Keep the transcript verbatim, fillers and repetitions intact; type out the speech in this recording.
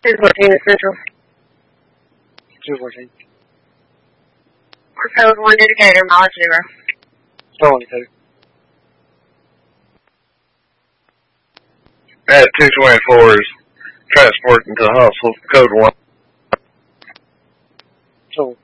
two fourteen is Central. two fourteen. Or code one indicator, mileage zero. Still indicator. At two twenty-four is transporting to Hustle, code one. So